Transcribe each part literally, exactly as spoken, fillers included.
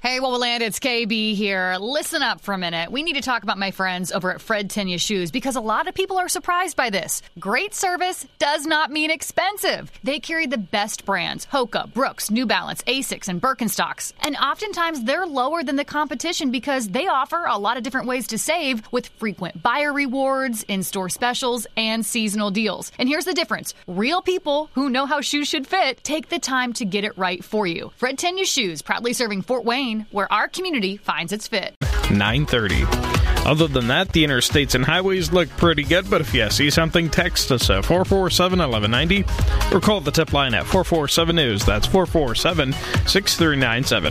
Hey, Wowoland, it's K B here. Listen up for a minute. We need to talk about my friends over at Fred Tenya Shoes because a lot of people are surprised by this. Great service does not mean expensive. They carry the best brands, Hoka, Brooks, New Balance, Asics, and Birkenstocks. And oftentimes they're lower than the competition because they offer a lot of different ways to save with frequent buyer rewards, in-store specials, and seasonal deals. And here's the difference. Real people who know how shoes should fit take the time to get it right for you. Fred Tenya Shoes, proudly serving Fort Wayne, where our community finds its fit. nine thirty. Other than that, the interstates and highways look pretty good, but if you see something, text us at four four seven, one one nine zero or call the tip line at four four seven news. That's four four seven, six three nine seven.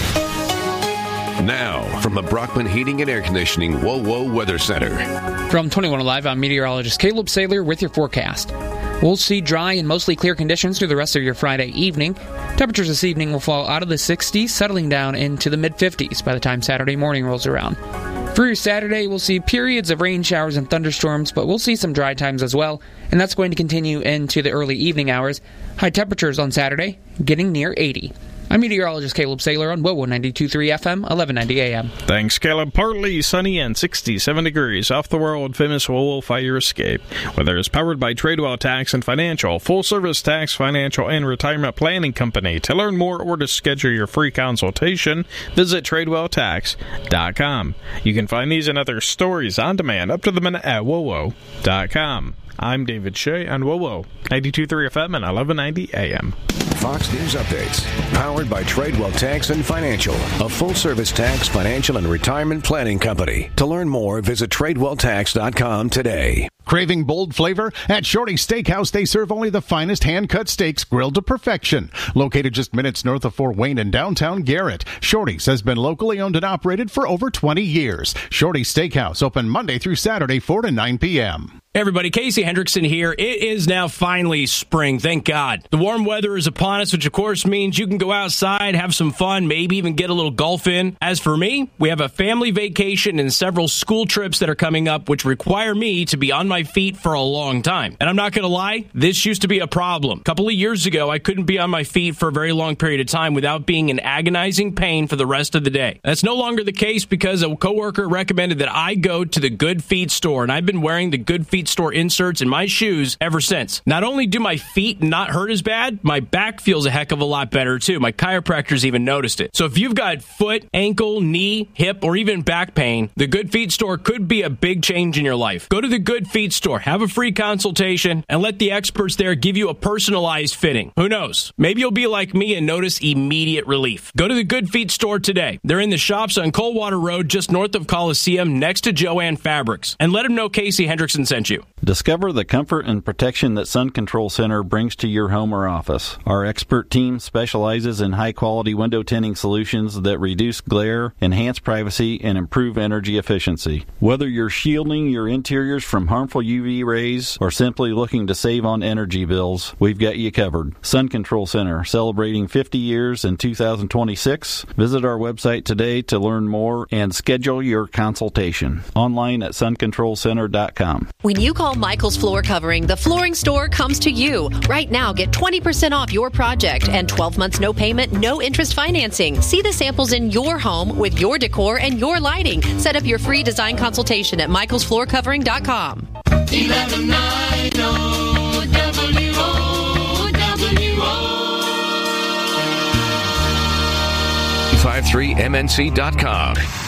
Now, from the Brockman Heating and Air Conditioning WoWo Weather Center. From twenty-one Alive, I'm meteorologist Caleb Saylor with your forecast. We'll see dry and mostly clear conditions through the rest of your Friday evening. Temperatures this evening will fall out of the sixties, settling down into the mid-fifties by the time Saturday morning rolls around. For your Saturday, we'll see periods of rain showers and thunderstorms, but we'll see some dry times as well, and that's going to continue into the early evening hours. High temperatures on Saturday getting near eighty. I'm meteorologist Caleb Saylor on WoWo ninety-two point three F M, eleven ninety A M. Thanks, Caleb. Partly sunny and sixty-seven degrees off the world-famous WoWo Fire Escape. Weather is powered by Tradewell Tax and Financial, full-service tax, financial, and retirement planning company. To learn more or to schedule your free consultation, visit Tradewell Tax dot com. You can find these and other stories on demand up to the minute at wowo dot com. I'm David Shea on WoWo ninety-two point three F M and eleven ninety A M. Fox News Updates, powered by Tradewell Tax and Financial, a full-service tax, financial, and retirement planning company. To learn more, visit Tradewell Tax dot com today. Craving bold flavor? At Shorty's Steakhouse, they serve only the finest hand-cut steaks grilled to perfection. Located just minutes north of Fort Wayne in downtown Garrett, Shorty's has been locally owned and operated for over twenty years. Shorty's Steakhouse, open Monday through Saturday, four to nine p.m. Hey everybody, Casey Hendrickson here. It is now finally spring, thank God. The warm weather is upon us, which of course means you can go outside, have some fun, maybe even get a little golf in. As for me, we have a family vacation and several school trips that are coming up, which require me to be on my feet for a long time. And I'm not going to lie, this used to be a problem. A couple of years ago, I couldn't be on my feet for a very long period of time without being in agonizing pain for the rest of the day. That's no longer the case because a coworker recommended that I go to the Good Feet store, and I've been wearing the Good Feet store inserts in my shoes ever since. Not only do my feet not hurt as bad, my back feels a heck of a lot better too. My chiropractor's even noticed it. So if you've got foot, ankle, knee, hip, or even back pain, the Good Feet store could be a big change in your life. Go to the Good Feet store, have a free consultation, and let the experts there give you a personalized fitting. Who knows? Maybe you'll be like me and notice immediate relief. Go to the Good Feet store today. They're in the shops on Coldwater Road, just north of Coliseum, next to Joanne Fabrics. And let them know Casey Hendrickson sent you. Discover the comfort and protection that Sun Control Center brings to your home or office. Our expert team specializes in high-quality window tinting solutions that reduce glare, enhance privacy, and improve energy efficiency. Whether you're shielding your interiors from harmful U V rays or simply looking to save on energy bills, we've got you covered. Sun Control Center, celebrating fifty years in two thousand twenty-six. Visit our website today to learn more and schedule your consultation. Online at sun control center dot com. When you call Michael's Floor Covering, the flooring store comes to you. Right now, get twenty percent off your project and twelve months no payment, no interest financing. See the samples in your home with your decor and your lighting. Set up your free design consultation at michaels floor covering dot com. eleven ninety W O W O five three M N C dot com.